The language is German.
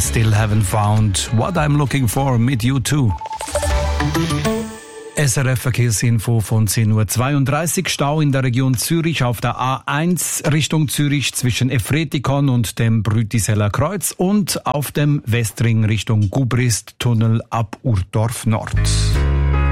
Still haven't found what I'm looking for mit U2. SRF Verkehrsinfo von 10.32 Uhr. Stau in der Region Zürich auf der A1 Richtung Zürich zwischen Efretikon und dem Brütiseller Kreuz und auf dem Westring Richtung Gubrist Tunnel ab Urdorf Nord.